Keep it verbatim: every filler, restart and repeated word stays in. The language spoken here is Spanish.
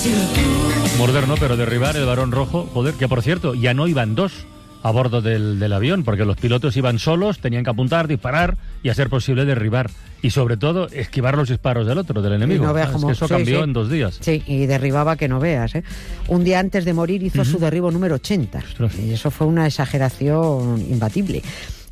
Moderno, pero derribar el Barón Rojo, joder, que por cierto, ya no iban dos a bordo del, del avión, porque los pilotos iban solos, tenían que apuntar, disparar y, a ser posible, derribar. Y, sobre todo, esquivar los disparos del otro, del enemigo. No veas es cómo, que eso sí, cambió sí. en dos días. Sí, y derribaba que no veas, ¿eh? Un día antes de morir hizo uh-huh. su derribo número ochenta. Ostras. Y eso fue una exageración imbatible.